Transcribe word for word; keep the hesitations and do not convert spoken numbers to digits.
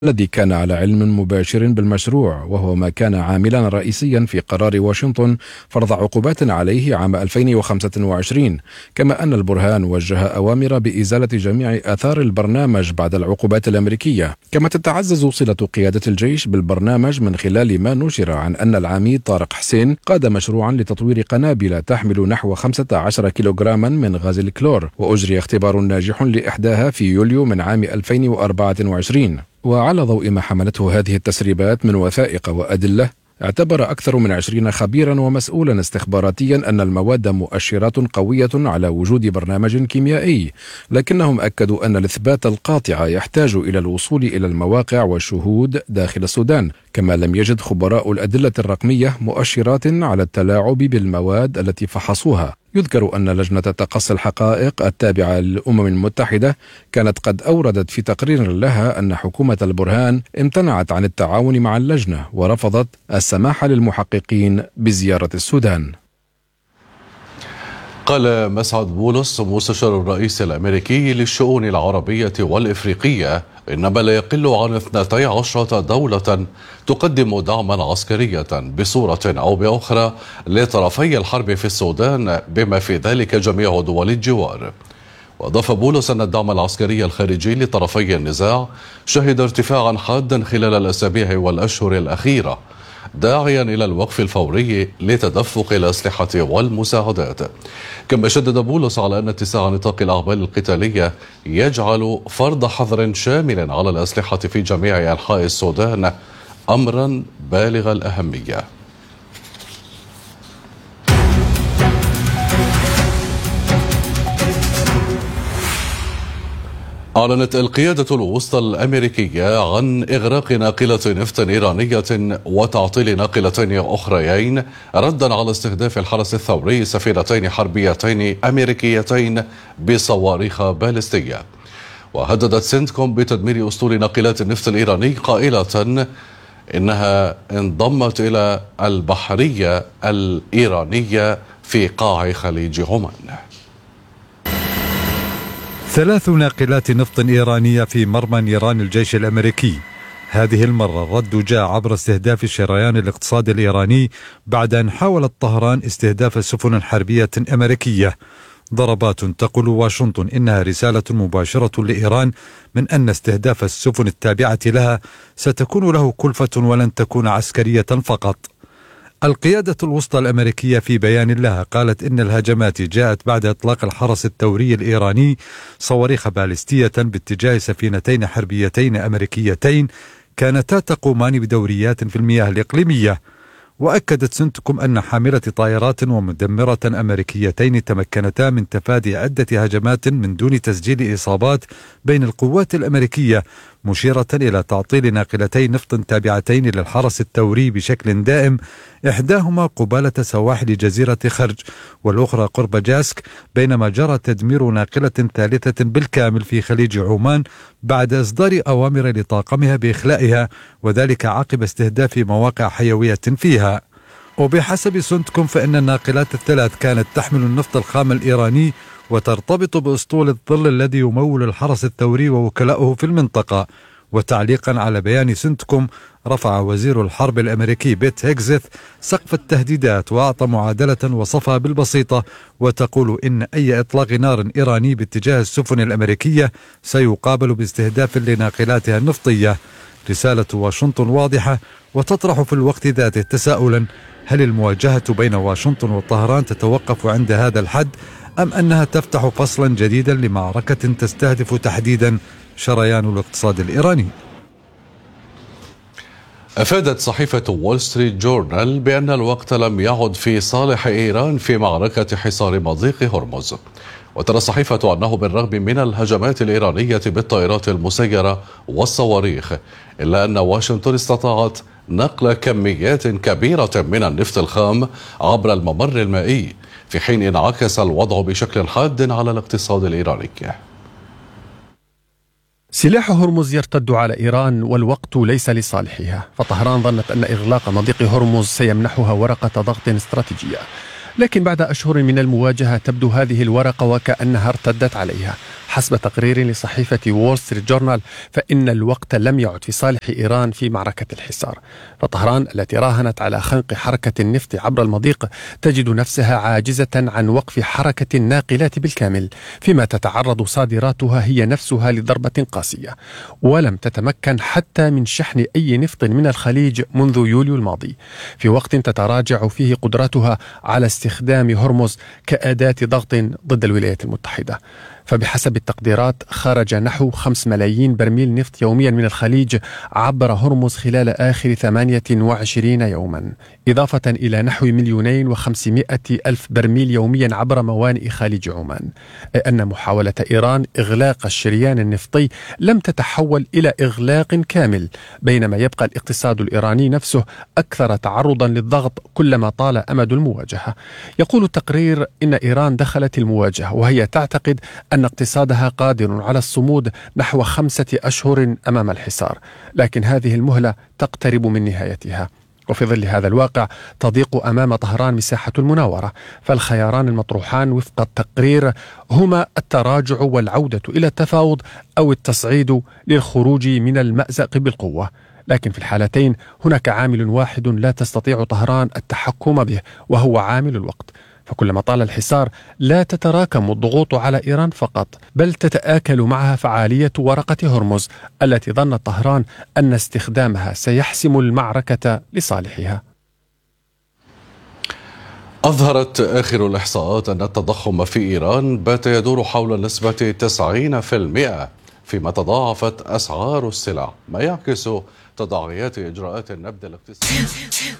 الذي كان على علم مباشر بالمشروع، وهو ما كان عاملا رئيسيا في قرار واشنطن فرض عقوبات عليه عام ألفين وخمسة وعشرين، كما أن البرهان وجه أوامر بإزالة جميع آثار البرنامج بعد العقوبات الأمريكية. كما تتعزز صلة قيادة الجيش بالبرنامج من خلال ما نشر عن أن العميد طارق حسين قاد مشروعا لتطوير قنابل تحمل نحو خمسة عشر كيلوغراما من غاز الكلور، وأجري اختبار ناجح لإحداها في يوليو من عام ألفين وأربعة وعشرين. وعلى ضوء ما حملته هذه التسريبات من وثائق وأدلة، اعتبر أكثر من عشرين خبيرا ومسؤولا استخباراتيا أن المواد مؤشرات قوية على وجود برنامج كيميائي، لكنهم أكدوا أن الإثبات القاطع يحتاج إلى الوصول إلى المواقع والشهود داخل السودان. كما لم يجد خبراء الأدلة الرقمية مؤشرات على التلاعب بالمواد التي فحصوها. يذكر أن لجنة تقصي الحقائق التابعة للأمم المتحدة كانت قد أوردت في تقرير لها أن حكومة البرهان امتنعت عن التعاون مع اللجنة ورفضت السماح للمحققين بزيارة السودان. قال مسعد بولس مستشار الرئيس الأمريكي للشؤون العربية والإفريقية إن ما لا يقل عن اثنتي عشرة دولة تقدم دعما عسكريا بصورة أو بأخرى لطرفي الحرب في السودان، بما في ذلك جميع دول الجوار. وأضاف بولس أن الدعم العسكري الخارجي لطرفي النزاع شهد ارتفاعا حادا خلال الأسابيع والأشهر الأخيرة، داعيا إلى الوقف الفوري لتدفق الأسلحة والمساعدات. كما شدد بولس على أن اتساع نطاق الأعمال القتالية يجعل فرض حظر شامل على الأسلحة في جميع أنحاء السودان أمرا بالغ الأهمية. أعلنت القيادة الوسطى الأمريكية عن إغراق ناقلة نفط إيرانية وتعطيل ناقلتين أخريين ردا على استهداف الحرس الثوري سفينتين حربيتين أمريكيتين بصواريخ باليستية. وهددت سنتكوم بتدمير أسطول ناقلات النفط الإيراني قائلة إنها انضمت إلى البحرية الإيرانية في قاع خليج عمان. ثلاث ناقلات نفط إيرانية في مرمى نيران الجيش الأمريكي. هذه المرة الرد جاء عبر استهداف الشريان الاقتصادي الإيراني بعد أن حاولت طهران استهداف سفن حربية أمريكية. ضربات تقول واشنطن إنها رسالة مباشرة لإيران من أن استهداف السفن التابعة لها ستكون له كلفة ولن تكون عسكرية فقط. القيادة الوسطى الأمريكية في بيان لها قالت إن الهجمات جاءت بعد إطلاق الحرس الثوري الإيراني صواريخ باليستية باتجاه سفينتين حربيتين أمريكيتين كانتا تقومان بدوريات في المياه الإقليمية. وأكدت سنتكم أن حاملة طائرات ومدمرة أمريكيتين تمكنتا من تفادي عدة هجمات من دون تسجيل إصابات بين القوات الأمريكية، مشيرة إلى تعطيل ناقلتين نفط تابعتين للحرس الثوري بشكل دائم، إحداهما قبالة سواحل جزيرة خرج والأخرى قرب جاسك، بينما جرى تدمير ناقلة ثالثة بالكامل في خليج عمان بعد إصدار أوامر لطاقمها بإخلائها، وذلك عقب استهداف مواقع حيوية فيها. وبحسب سنتكم فإن الناقلات الثلاث كانت تحمل النفط الخام الإيراني وترتبط بأسطول الظل الذي يمول الحرس الثوري ووكلاؤه في المنطقة. وتعليقا على بيان سنتكم، رفع وزير الحرب الأمريكي بيت هيكزيث سقف التهديدات وأعطى معادلة وصفها بالبسيطة وتقول إن أي إطلاق نار إيراني باتجاه السفن الأمريكية سيقابل باستهداف لناقلاتها النفطية. رسالة واشنطن واضحة وتطرح في الوقت ذاته تساؤلا: هل المواجهة بين واشنطن وطهران تتوقف عند هذا الحد، أم أنها تفتح فصلا جديدا لمعركة تستهدف تحديدا شريان الاقتصاد الإيراني؟ أفادت صحيفة وول ستريت جورنال بأن الوقت لم يعد في صالح إيران في معركة حصار مضيق هرمز. وترى الصحيفة أنه بالرغم من الهجمات الإيرانية بالطائرات المسيرة والصواريخ، إلا أن واشنطن استطاعت نقل كميات كبيرة من النفط الخام عبر الممر المائي، في حين انعكس الوضع بشكل حاد على الاقتصاد الإيراني. سلاح هرمز يرتد على إيران والوقت ليس لصالحها، فطهران ظنت أن إغلاق مضيق هرمز سيمنحها ورقة ضغط استراتيجية، لكن بعد أشهر من المواجهة تبدو هذه الورقة وكأنها ارتدت عليها، حسب تقرير لصحيفة وول ستريت جورنال فإن الوقت لم يعد في صالح إيران في معركة الحصار، فطهران التي راهنت على خنق حركة النفط عبر المضيق تجد نفسها عاجزة عن وقف حركة الناقلات بالكامل، فيما تتعرض صادراتها هي نفسها لضربة قاسية، ولم تتمكن حتى من شحن أي نفط من الخليج منذ يوليو الماضي، في وقت تتراجع فيه قدرتها على استخدام هرمز كأداة ضغط ضد الولايات المتحدة. فبحسب التقديرات خرج نحو خمس ملايين برميل نفط يوميا من الخليج عبر هرمز خلال آخر ثمانية وعشرين يوما، إضافة إلى نحو مليونين وخمسمائة ألف برميل يوميا عبر موانئ خليج عمان، أي أن محاولة إيران إغلاق الشريان النفطي لم تتحول إلى إغلاق كامل، بينما يبقى الاقتصاد الإيراني نفسه أكثر تعرضا للضغط كلما طال أمد المواجهة. يقول التقرير إن إيران دخلت المواجهة وهي تعتقد أن اقتصادها قادر على الصمود نحو خمسة أشهر أمام الحصار، لكن هذه المهلة تقترب من نهايتها. وفي ظل هذا الواقع تضيق أمام طهران مساحة المناورة، فالخياران المطروحان وفق التقرير هما التراجع والعودة إلى التفاوض أو التصعيد للخروج من المأزق بالقوة، لكن في الحالتين هناك عامل واحد لا تستطيع طهران التحكم به وهو عامل الوقت، فكلما طال الحصار لا تتراكم الضغوط على إيران فقط، بل تتآكل معها فعالية ورقة هرمز التي ظن طهران أن استخدامها سيحسم المعركة لصالحها. أظهرت آخر الإحصاءات أن التضخم في إيران بات يدور حول نسبة تسعين بالمئة، فيما تضاعفت أسعار السلع، ما يعكس تداعيات إجراءات النبذ الاقتصادي.